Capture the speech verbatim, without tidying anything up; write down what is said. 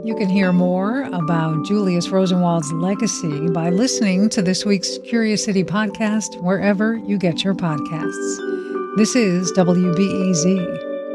You can hear more about Julius Rosenwald's legacy by listening to this week's Curious City podcast wherever you get your podcasts. This is W B E Z.